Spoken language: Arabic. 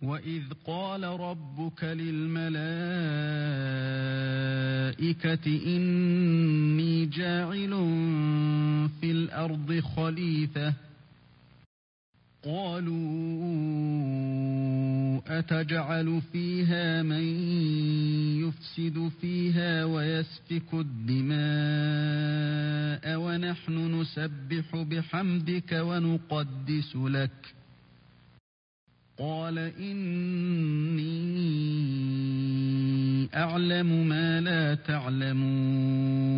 وَإِذْ قَالَ رَبُّكَ لِلْمَلَائِكَةِ إِنِّي جَاعِلٌ فِي الْأَرْضِ خَلِيفَةً قَالُوا أَتَجْعَلُ فِيهَا مَن يُفْسِدُ فِيهَا وَيَسْفِكُ الدِّمَاءَ وَنَحْنُ نُسَبِّحُ بِحَمْدِكَ وَنُقَدِّسُ لَكَ قَالَ إِنِّي أَعْلَمُ مَا لَا تَعْلَمُونَ